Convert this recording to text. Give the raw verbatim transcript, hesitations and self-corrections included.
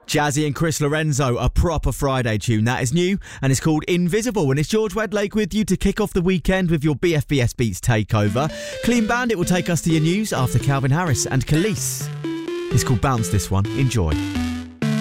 Jazzy and Chris Lorenzo, a proper Friday tune. That is new and it's called Invisible. And it's George Wedlake with you to kick off the weekend with your B F B S Beats takeover. Clean Bandit will take us to your news after Calvin Harris and Khalees. It's called Bounce, this one. Enjoy.